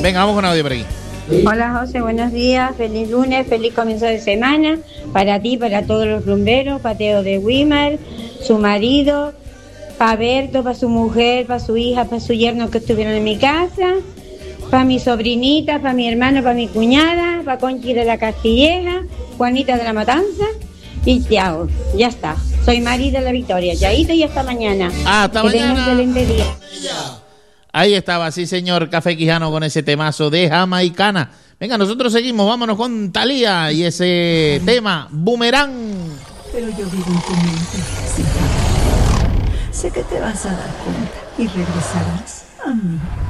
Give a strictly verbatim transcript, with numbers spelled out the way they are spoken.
Venga, vamos con audio por aquí. Hola José, buenos días, feliz lunes, feliz comienzo de semana, para ti, para todos los rumberos, para Teo de Wimar, su marido, para Berto, para su mujer, para su hija, para su yerno que estuvieron en mi casa, para mi sobrinita, para mi hermano, para mi cuñada, para Conchi de la Castilleja, Juanita de la Matanza y chao, ya está. Soy Mari de la Victoria, chaito y hasta mañana. Hasta que mañana. tengas excelente día. Ahí estaba, sí señor, Café Quijano con ese temazo de Jamaicana. Venga, nosotros seguimos, vámonos con Thalía y ese tema, Boomerang. Pero yo vivo en tu mente, sí. Sé que te vas a dar cuenta y regresarás a mí.